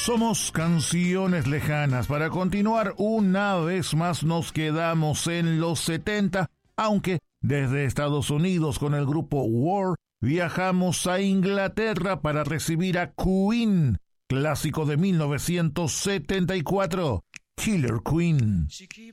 Somos Canciones Lejanas. Para continuar, una vez más nos quedamos en los 70, aunque desde Estados Unidos con el grupo War viajamos a Inglaterra para recibir a Queen, clásico de 1974, Killer Queen.